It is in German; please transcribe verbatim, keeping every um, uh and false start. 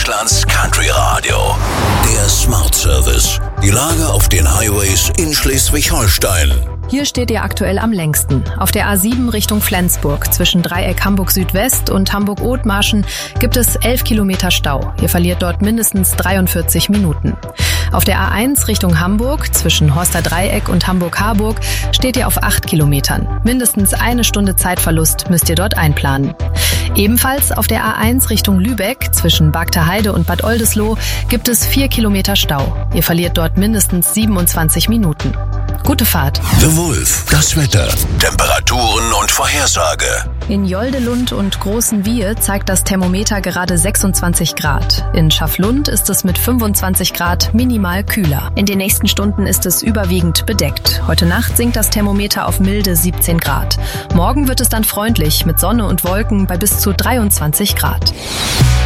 Deutschlands Country Radio. Der Smart Service. Die Lage auf den Highways in Schleswig-Holstein. Hier steht ihr aktuell am längsten. Auf der A sieben Richtung Flensburg zwischen Dreieck Hamburg Südwest und Hamburg-Othmarschen gibt es elf Kilometer Stau. Ihr verliert dort mindestens dreiundvierzig Minuten. Auf der A eins Richtung Hamburg zwischen Horster Dreieck und Hamburg-Harburg steht ihr auf acht Kilometern. Mindestens eine Stunde Zeitverlust müsst ihr dort einplanen. Ebenfalls auf der A eins Richtung Lübeck zwischen Bagterheide und Bad Oldesloe gibt es vier Kilometer Stau. Ihr verliert dort mindestens siebenundzwanzig Minuten. Gute Fahrt. The Wolf, das Wetter, Temperaturen und Vorhersage. In Joldelund und Großen Wiehe zeigt das Thermometer gerade sechsundzwanzig Grad. In Schaflund ist es mit fünfundzwanzig Grad minimal kühler. In den nächsten Stunden ist es überwiegend bedeckt. Heute Nacht sinkt das Thermometer auf milde siebzehn Grad. Morgen wird es dann freundlich mit Sonne und Wolken bei bis zu dreiundzwanzig Grad.